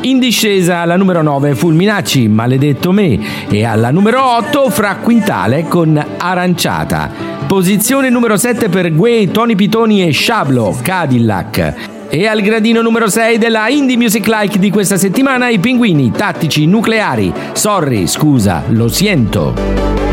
In discesa alla numero 9 Fulminacci, Maledetto me, e alla numero 8 Fra Quintale con Aranciata. Posizione numero 7 per Guè, Tony Pitoni e Sciablo, Cadillac. E al gradino numero 6 della Indie Music Like di questa settimana i Pinguini Tattici Nucleari, Sorry, scusa, lo siento.